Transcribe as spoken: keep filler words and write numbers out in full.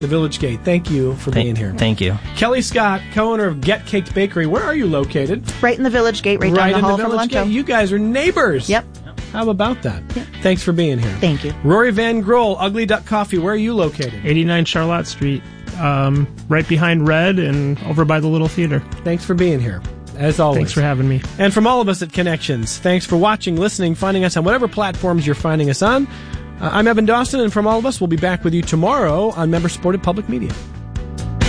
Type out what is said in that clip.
the Village Gate. Thank you for Thank, being here. Thank you. Kelly Scott, co-owner of Get Caked Bakery. Where are you located? Right in the Village Gate, right, right down the in hall the from Village Luncho. Gate. You guys are neighbors. Yep. How about that? Yep. Thanks for being here. Thank you. Rory Van Grohl, Ugly Duck Coffee. Where are you located? eighty-nine Charlotte Street, um, right behind Red and over by the Little Theater. Thanks for being here, as always. Thanks for having me. And from all of us at Connections, thanks for watching, listening, finding us on whatever platforms you're finding us on. Uh, I'm Evan Dawson, and from all of us, we'll be back with you tomorrow on member-supported public media.